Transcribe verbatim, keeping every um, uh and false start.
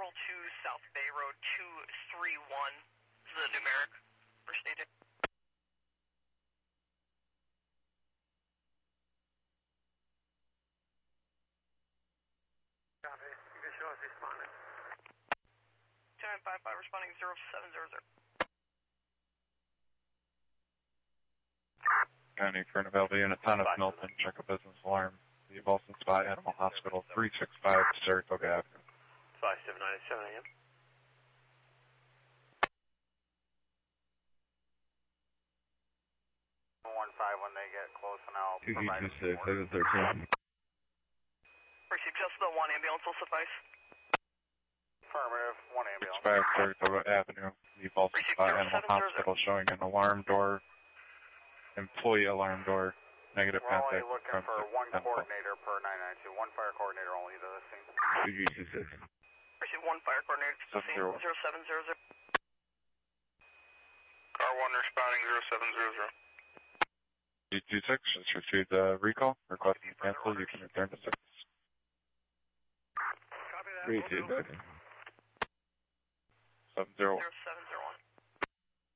Patrol two, South Bay Road two three one. This is the numeric for staging. Copy. Visual responding. two nine five five responding zero seven zero zero. County for Novelty Unit ten of Milton, check a business alarm. The Boston Spy Animal Hospital, three six five Saratoga Avenue. five seven nine at seven A M. one five when they get close and I'll two provide two six, seven thirteen. Receive just the one ambulance will suffice. Affirmative, one ambulance. six five Saratoga Avenue, the Boston Receive Spy zero Animal seven zero Hospital showing an alarm door, employee alarm door, negative We're only contact. looking for one coordinator per nine nine two, one fire coordinator only to the scene. two two six. Receive one fire coordinator to the scene, Zero. zero seven zero zero. Car one responding zero seven zero zero. two two six, just received a recall. Requesting cancel, you can return to service. Copy that. three two six. seven zero. zero seven